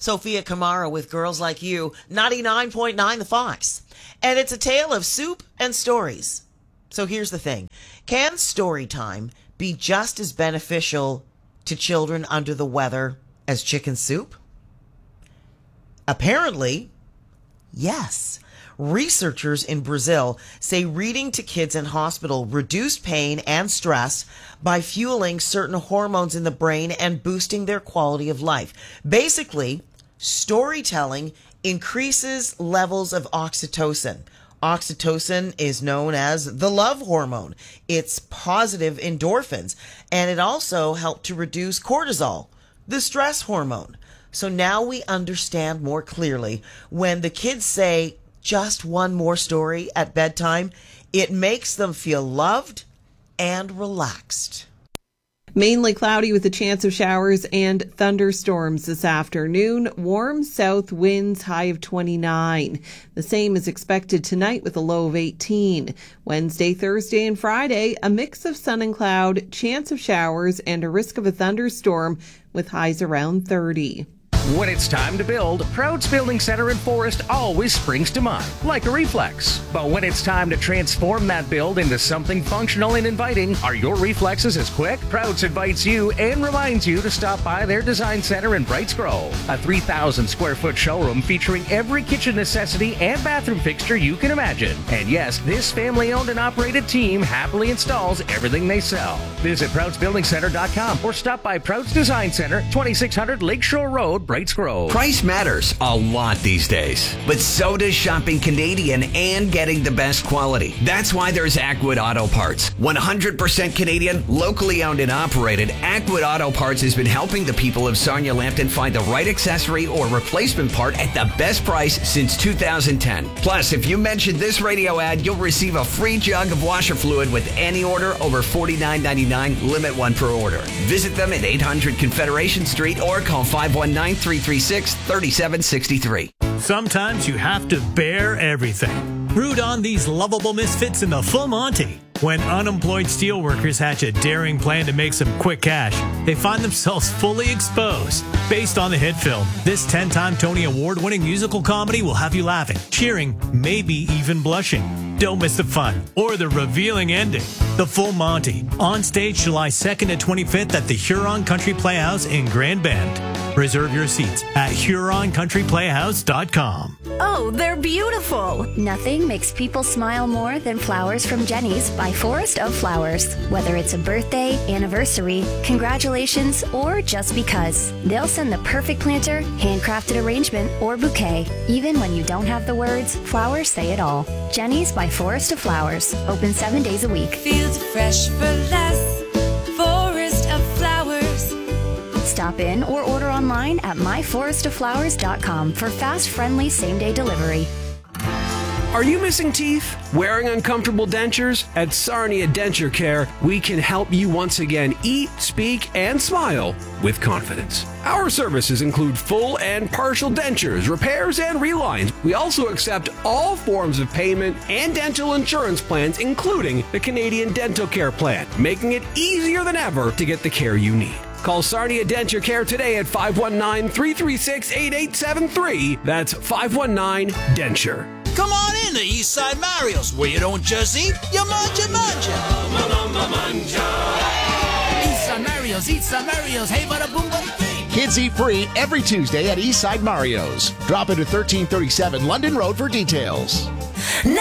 Sophia Kamara with Girls Like You, 99.9 The Fox. And it's a tale of soup and stories. So here's the thing. Can story time be just as beneficial to children under the weather as chicken soup? Apparently, yes. Researchers in Brazil say reading to kids in hospital reduced pain and stress by fueling certain hormones in the brain and boosting their quality of life. Basically, storytelling increases levels of oxytocin. Oxytocin is known as the love hormone. It's positive endorphins, and it also helped to reduce cortisol, the stress hormone. So now we understand more clearly when the kids say just one more story at bedtime, it makes them feel loved and relaxed. Mainly cloudy with a chance of showers and thunderstorms this afternoon. Warm south winds, high of 29. The same is expected tonight with a low of 18. Wednesday, Thursday, and Friday, a mix of sun and cloud, chance of showers, and a risk of a thunderstorm with highs around 30. When it's time to build, Prouds Building Center in Forest always springs to mind, like a reflex. But when it's time to transform that build into something functional and inviting, are your reflexes as quick? Prouds invites you and reminds you to stop by their design center in Brights Grove, a 3,000 square foot showroom featuring every kitchen necessity and bathroom fixture you can imagine. And yes, this family-owned and operated team happily installs everything they sell. Visit ProudsBuildingCenter.com or stop by Prouds Design Center, 2600 Lakeshore Road, Brights Grove. Price matters a lot these days, but so does shopping Canadian and getting the best quality. That's why there's Ackwood Auto Parts. 100% Canadian, locally owned and operated, Ackwood Auto Parts has been helping the people of Sarnia Lambton find the right accessory or replacement part at the best price since 2010. Plus, if you mention this radio ad, you'll receive a free jug of washer fluid with any order over $49.99, limit one per order. Visit them at 800 Confederation Street or call 519-336-3763. Sometimes you have to bear everything. Root on these lovable misfits in the Full Monty. When unemployed steelworkers hatch a daring plan to make some quick cash, they find themselves fully exposed. Based on the hit film, this 10-time Tony Award-winning musical comedy will have you laughing, cheering, maybe even blushing. Don't miss the fun or the revealing ending. The Full Monty, on stage July 2nd to 25th at the Huron Country Playhouse in Grand Bend. Reserve your seats at HuronCountryPlayhouse.com. Oh, they're beautiful! Nothing makes people smile more than flowers from Jenny's by Forest of Flowers. Whether it's a birthday, anniversary, congratulations, or just because. They'll send the perfect planter, handcrafted arrangement, or bouquet. Even when you don't have the words, flowers say it all. Jenny's by Forest of Flowers. Open 7 days a week. Feels fresh for less. Forest of Flowers. Stop in or order online at myforestofflowers.com for fast, friendly, same-day delivery. Are you missing teeth? Wearing uncomfortable dentures? At Sarnia Denture Care, we can help you once again eat, speak, and smile with confidence. Our services include full and partial dentures, repairs, and relines. We also accept all forms of payment and dental insurance plans, including the Canadian Dental Care Plan, making it easier than ever to get the care you need. Call Sarnia Denture Care today at 519-336-8873. That's 519-DENTURE. Come on in to Eastside Mario's, where you don't just eat, you manja. Eastside Mario's, hey bada boom bada bing. Kids eat free every Tuesday at Eastside Mario's. Drop into 1337 London Road for details. Now